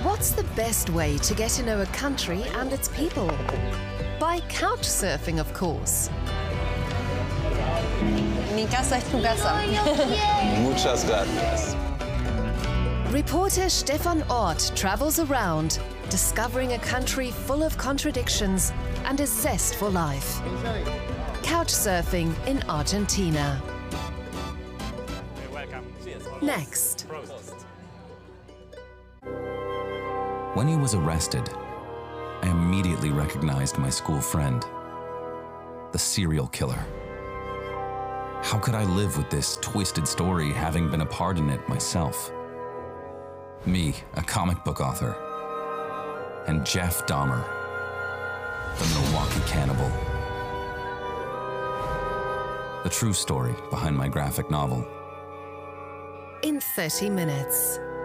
What's the best way to get to know a country and its people? By couch surfing, of course. Mi casa es tu casa. Muchas gracias. Reporter Stefan Ort travels around, discovering a country full of contradictions and a zest for life. Couch surfing in Argentina. Next. When he was arrested, I immediately recognized my school friend, the serial killer. How could I live with this twisted story, having been a part in it myself? Me, a comic book author, and Jeff Dahmer, the Milwaukee cannibal. The true story behind my graphic novel. In 30 minutes.